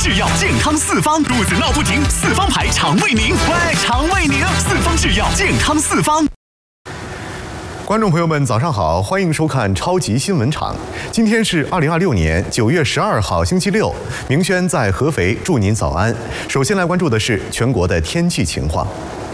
制药健康四方，肚子闹不停，四方牌肠胃宁，喂，肠胃宁，四方制药健康四方。观众朋友们，早上好，欢迎收看超级新闻场。今天是2026年9月12号，星期六。明轩在合肥，祝您早安。首先来关注的是全国的天气情况。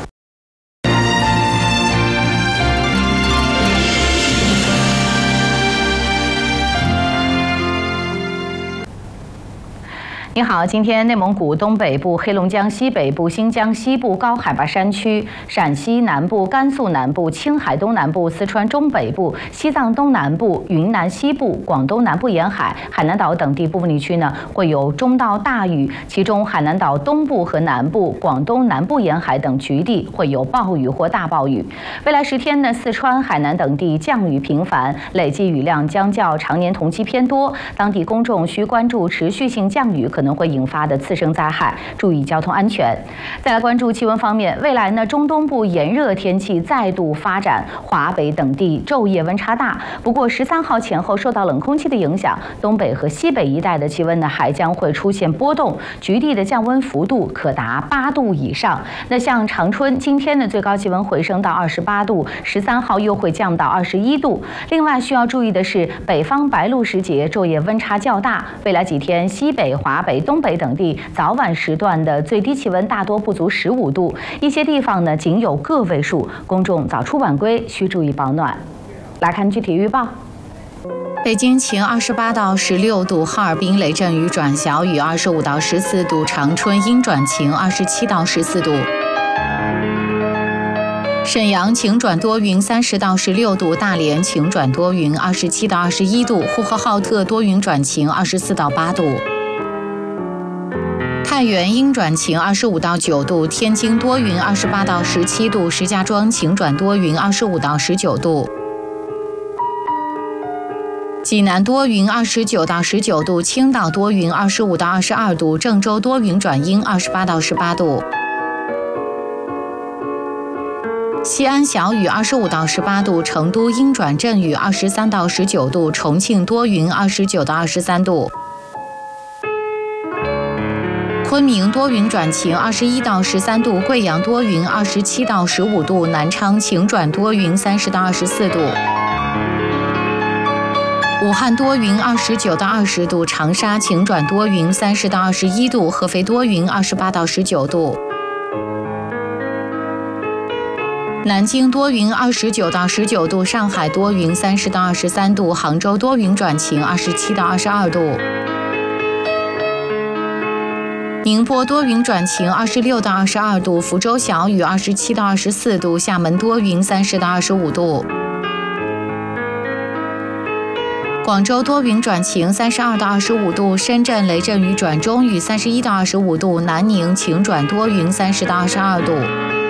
你好，今天内蒙古东北部、黑龙江西北部、新疆西部高海拔山区、陕西南部、甘肃南部、青海东南部、四川中北部、西藏东南部、云南西部、广东南部沿海、海南岛等地部分地区呢，会有中到大雨，其中海南岛东部和南部、广东南部沿海等局地会有暴雨或大暴雨。未来10天呢，四川、海南等地降雨频繁，累计雨量将较常年同期偏多，当地公众需关注持续性降雨可能会引发的次生灾害，注意交通安全。再来关注气温方面，未来呢，中东部炎热天气再度发展，华北等地昼夜温差大。不过13号前后受到冷空气的影响，东北和西北一带的气温呢还将会出现波动，局地的降温幅度可达8度以上。那像长春今天的最高气温回升到28度，13号又会降到21度。另外需要注意的是，北方白露时节昼夜温差较大，未来几天西北、华北、东北等地早晚时段的最低气温大多不足15度，一些地方呢仅有个位数，公众早出晚归需注意保暖。来看具体预报。 北京晴28到16度，哈尔滨雷阵雨转小雨25到14度，长春阴转晴27到14度。沈阳晴转多云30到16度，大连晴转多云27到21度，呼和浩特多云转晴24到8度。太原阴转晴25到9度，天津多云28到17度，石家庄晴转多云25到19度。济南多云29到19度，青岛多云25到22度，郑州多云转阴28到18度。西安小雨25到18度，成都阴转阵雨23到19度，重庆多云29到23度。昆明多云转晴21到13度，贵阳多云27到15度，南昌晴转多云30到24度。武汉多云29到20度，长沙晴转多云30到21度，合肥多云28到19度。南京多云29到19度，上海多云30到23度，杭州多云转晴27到22度。宁波多云转晴26到22度，福州小雨27到24度，厦门多云30到25度。广州多云转晴32到25度，深圳雷阵雨转中雨31到25度，南宁晴转多云30到22度。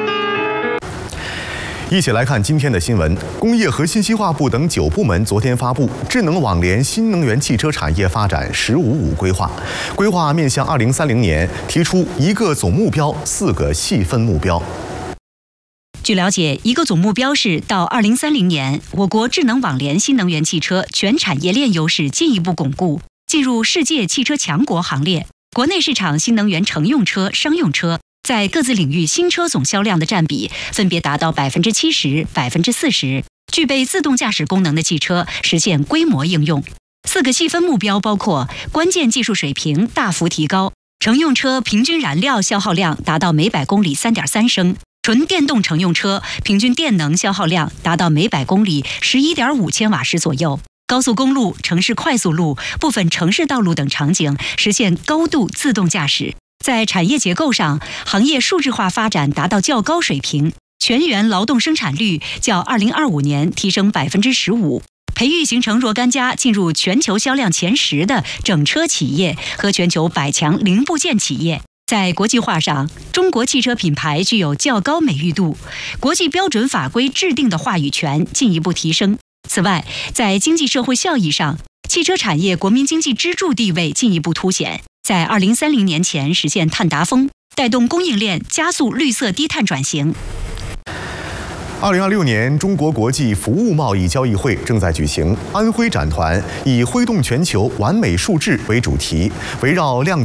一起来看今天的新闻。工业和信息化部等9部门昨天发布《智能网联新能源汽车产业发展“15+5”规划》，规划面向2030年提出1个总目标、4个细分目标。 据了解，一个总目标是到2030年，我国智能网联新能源汽车全产业链优势进一步巩固，进入世界汽车强国行列。国内市场新能源乘用车、商用车在各自领域新车总销量的占比分别达到70%、40%，具备自动驾驶功能的汽车实现规模应用。4个细分目标包括关键技术水平大幅提高，乘用车平均燃料消耗量达到每100公里3.3升，纯电动乘用车平均电能消耗量达到每100公里11.5千瓦时左右。高速公路、城市快速路、部分城市道路等场景实现高度自动驾驶。在产业结构上，行业数字化发展达到较高水平，全员劳动生产率较2025年提升15%，培育形成若干家进入全球销量前10的整车企业和全球100强零部件企业。在国际化上，中国汽车品牌具有较高美誉度，国际标准法规制定的话语权进一步提升。此外，在经济社会效益上，汽车产业国民经济支柱地位进一步凸显，在2030年前实现碳达峰，带动供应链加速绿色低碳转型。 2026年中国国际服务贸易交易会正在举行，安徽展团以“挥动全球完美数字”为主题，围绕亮